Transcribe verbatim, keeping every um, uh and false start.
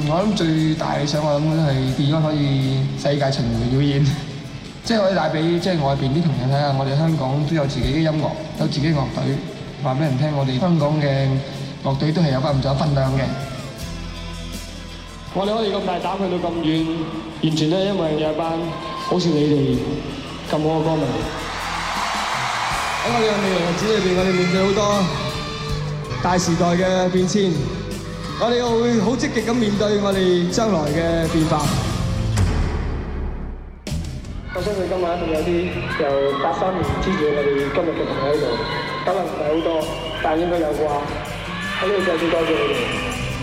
我諗最大理想我諗都係 Beyond 可以世界巡迴表演，即係可以帶俾即係外邊啲朋友睇下，我哋香港都有自己嘅音樂，有自己嘅樂隊，話俾人聽我哋香港嘅樂隊都係有翻唔少分量嘅。 我哋可以咁大膽去到咁遠，完全咧因為有一班好似你哋咁好嘅歌迷。喺我哋嘅未來日子裏邊，我哋面對好多大時代嘅變遷，我哋又會好積極咁面對我哋將來嘅變化。我相信今晚一定有啲由八三年支持我哋今日嘅朋友喺度，可能唔係好多，但應該有啩。喺呢度再次多謝你哋。